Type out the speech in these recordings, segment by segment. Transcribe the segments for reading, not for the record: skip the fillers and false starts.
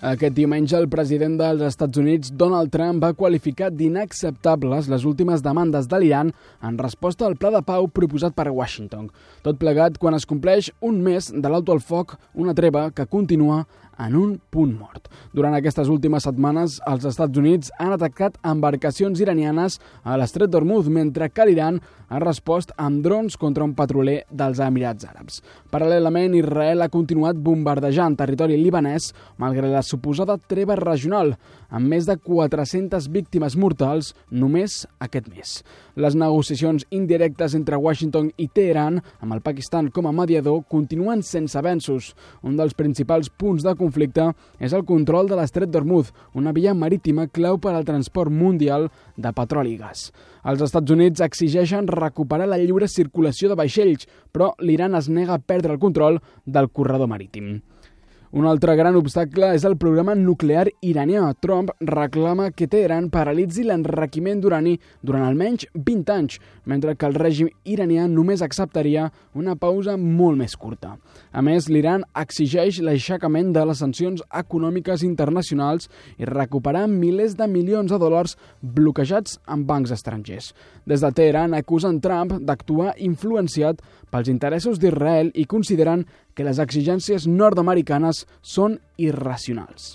Aquest diumenge, el president dels Estats Units, Donald Trump, va qualificar d'inacceptables les últimes demandes de l'Iran en resposta al pla de pau proposat per Washington. Tot plegat quan es compleix un mes de l'alto al foc, una treva que continua en un punt mort. Durant aquestes últimes setmanes, els Estats Units han atacat embarcacions iranianes a l'estret d'Hormuz, mentre que l'Iran ha respost amb drons contra un petroler dels Emirats Àrabs. Paral·lelament, Israel ha continuat bombardejant territori libanès, malgrat la suposada treva regional, amb més de 400 víctimes mortals només aquest mes. Les negociacions indirectes entre Washington i Teheran, amb el Pakistan com a mediador, continuen sense avenços. Un dels principals punts de conflicte és el control de l'estret d'Hormuz, una via marítima clau per al transport mundial de petroli i gas. Els Estats Units exigeixen recuperar la lliure circulació de vaixells, però l'Iran es nega a perdre el control del corredor marítim. Un altre gran obstacle és el programa nuclear iranià. Trump reclama que Teheran paralitzi l'enriquiment d'urani durant almenys 20 anys, mentre que el règim iranià només acceptaria una pausa molt més curta. A més, l'Iran exigeix l'aixecament de les sancions econòmiques internacionals i recuperar milers de milions de dòlars bloquejats en bancs estrangers. Des de Teheran acusen Trump d'actuar influenciat pels interessos d'Israel i consideren que les exigències nord-americanes són irracionals.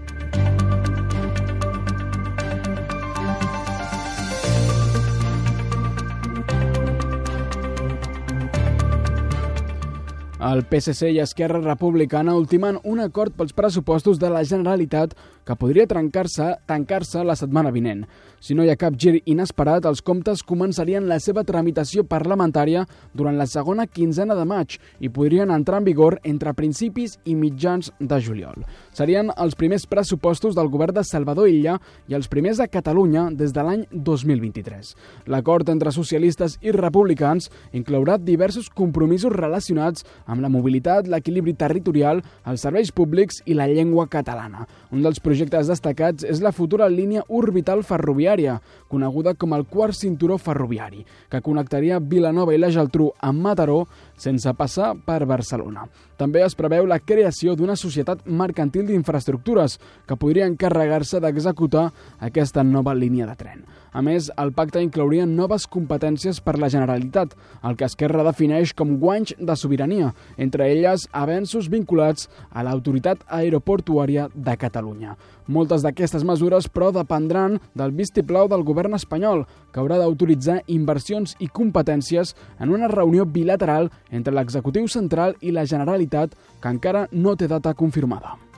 El PSC i Esquerra Republicana ultimen un acord pels pressupostos de la Generalitat que podria tancar-se la setmana vinent. Si no hi ha cap gir inesperat, els comptes començarien la seva tramitació parlamentària durant la segona quinzena de maig i podrien entrar en vigor entre principis i mitjans de juliol. Serien els primers pressupostos del govern de Salvador Illa i els primers a Catalunya des de l'any 2023. L'acord entre socialistes i republicans inclourà diversos compromisos relacionats amb la mobilitat, l'equilibri territorial, els serveis públics i la llengua catalana. Un dels projectes destacats és la futura línia orbital ferroviària, coneguda com el quart cinturó ferroviari, que connectaria Vilanova i la Geltrú amb Mataró sense passar per Barcelona. També es preveu la creació d'una societat mercantil d'infraestructures que podria encarregar-se d'executar aquesta nova línia de tren. A més, el pacte inclouria noves competències per la Generalitat, el que Esquerra defineix com guanys de sobirania, entre elles avenços vinculats a l'Autoritat Aeroportuària de Catalunya. Moltes d'aquestes mesures, però, dependran del vistiplau del govern espanyol, que haurà d'autoritzar inversions i competències en una reunió bilateral entre l'executiu central i la Generalitat, que encara no té data confirmada.